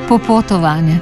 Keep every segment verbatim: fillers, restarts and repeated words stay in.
Popotovanje.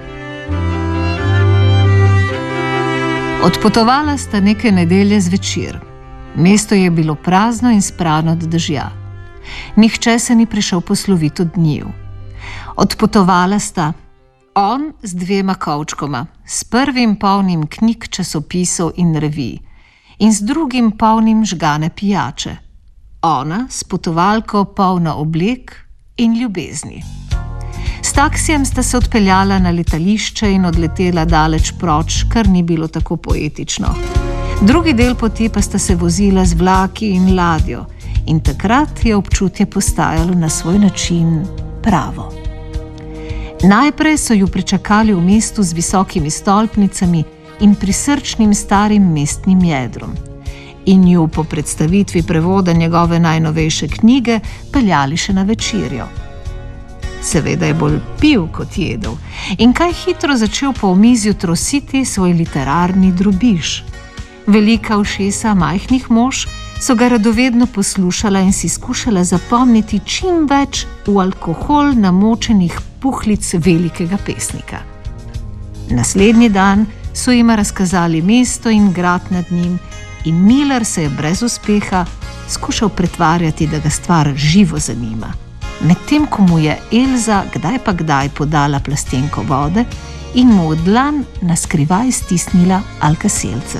Odpotovala sta neke nedelje zvečer. Mesto je bilo prazno in sprano od dežja. Nihče se ni prišel posloviti od njiju. Odpotovala sta on z dvema kovčkoma, s prvim polnim knjig, časopisov in revij in z drugim polnim žgane pijače. Ona s potovalko polna oblek in ljubezni. S taksijem sta se odpeljala na letališče in odletela daleč proč, kar ni bilo tako poetično. Drugi del poti pa sta se vozila z vlaki in ladjo in takrat je občutje postajalo na svoj način pravo. Najprej so ju pričakali v mestu z visokimi stolpnicami in prisrčnim starim mestnim jedrom in ju po predstavitvi prevoda njegove najnovejše knjige peljali še na večerjo. Seveda je bolj pil kot jedel in kaj hitro začel po omizju trositi svoj literarni drobiž. Velika ušesa majhnih mož so ga radovedno poslušala in si skušala zapomniti čim več v alkohol namočenih puhlic velikega pesnika. Naslednji dan so jima razkazali mesto in grad nad njim in Miller se je brez uspeha skušal pretvarjati, da ga stvar živo zanima. Medtem ko mu je Elza kdaj pa kdaj podala plastenko vode in mu v dlan naskrivaj stisnila alka-selcer.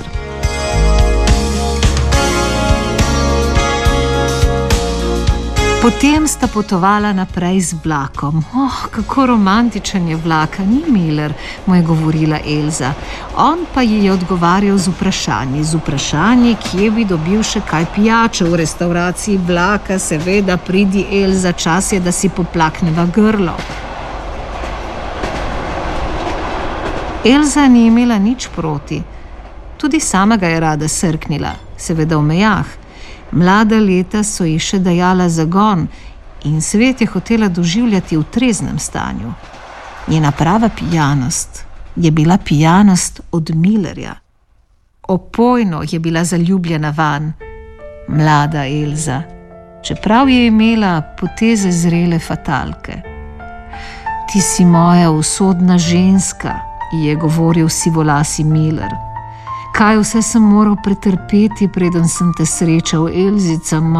Potem sta potovala naprej z vlakom. Oh, kako romantičen je vlak, ni Miller, mu je govorila Elza. On pa ji je odgovarjal z vprašanji, z vprašanji, kje bi dobil še kaj pijače v restavraciji vlaka, seveda pridi Elza, čas je, da si poplakneva grlo. Elza ni imela nič proti. Tudi sama ga je rada srknila, seveda v mejah. Mlada leta so ji še dajala zagon in svet je hotela doživljati v treznem stanju. Njena prava pijanost je bila pijanost od Millerja. Opojno je bila zaljubljena vanj, mlada Elza, čeprav je imela poteze zrele fatalke. Ti si moja usodna ženska, ji je govoril sivolasi Miller. Kaj vse sem moral pretrpeti, preden sem te srečal, Elzica moja.